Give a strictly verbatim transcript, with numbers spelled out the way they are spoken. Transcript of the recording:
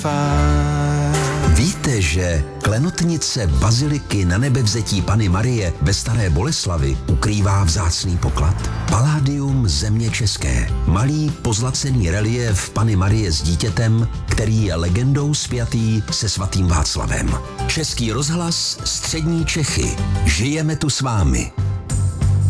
Víte, že klenotnice baziliky Na Nebevzetí Panny Marie ve Staré Boleslavi ukrývá vzácný poklad? Paládium země české. Malý pozlacený reliéf Panny Marie s dítětem, který je legendou spjatý se svatým Václavem. Český rozhlas, střední Čechy. Žijeme tu s vámi.